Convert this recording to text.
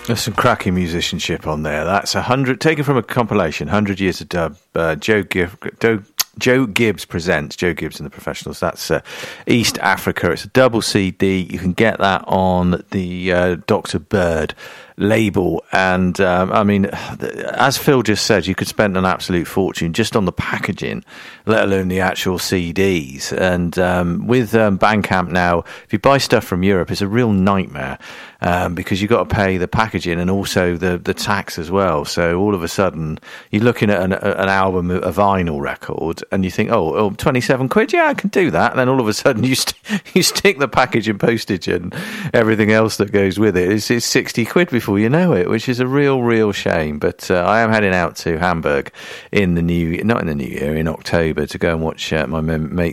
There's some cracking musicianship on there. That's 100, taken from a compilation, 100 Years of Dub. Joe Gibbs presents Joe Gibbs and the Professionals. That's East Africa. It's a double CD. You can get that on the Dr. Bird label. And I mean, as Phil just said, you could spend an absolute fortune just on the packaging, let alone the actual CDs. And with Bandcamp now, if you buy stuff from Europe, it's a real nightmare because you've got to pay the packaging and also the tax as well. So all of a sudden, you're looking at an album, a vinyl record, and you think, oh, 27 quid, yeah, I can do that. And then all of a sudden, you stick the package and postage and everything else that goes with it. It's 60 quid before you know it, which is a real shame. But I am heading out to Hamburg in October to go and watch my mate